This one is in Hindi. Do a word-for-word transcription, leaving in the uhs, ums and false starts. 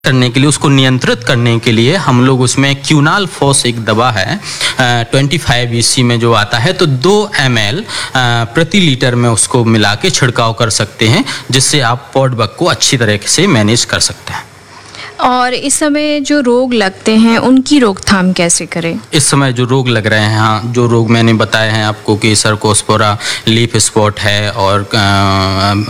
करने के लिए, उसको नियंत्रित करने के लिए हम लोग उसमें क्यूनाल फॉस एक दवा है पच्चीस ईसी में जो आता है, तो दो एम एल प्रति लीटर में उसको मिला के छिड़काव कर सकते हैं, जिससे आप पॉड बग को अच्छी तरह से मैनेज कर सकते हैं। और इस समय जो रोग लगते हैं उनकी रोकथाम कैसे करें? इस समय जो रोग लग रहे हैं, हाँ, जो रोग मैंने बताए हैं आपको कि सर्कोस्पोरा लीफ स्पॉट है और